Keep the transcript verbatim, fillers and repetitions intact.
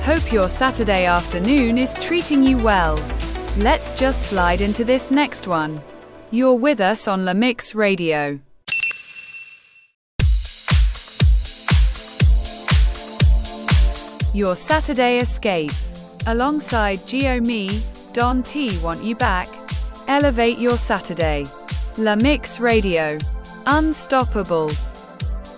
Hope your Saturday afternoon is treating you well. Let's just slide into this next one. You're with us on La Mix Radio. Your Saturday escape. Alongside Gio Me, Don T Want You Back. Elevate your Saturday. La Mix Radio. Unstoppable.